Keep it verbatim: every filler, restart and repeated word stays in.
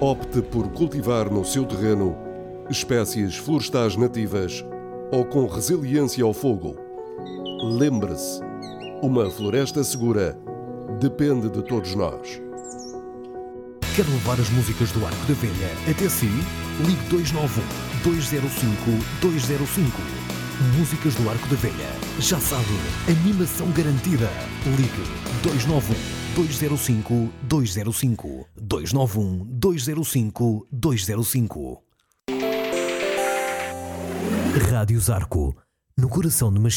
Opte por cultivar no seu terreno espécies florestais nativas ou com resiliência ao fogo. Lembre-se, uma floresta segura depende de todos nós. Quer levar as músicas do Arco da Velha até si? Ligue dois nove um, dois zero cinco, dois zero cinco. Músicas do Arco da Velha. Já sabe, animação garantida. Ligue dois nove um, dois zero cinco, dois zero cinco. dois nove um, dois zero cinco, dois zero cinco. Rádio Zarco, no coração de uma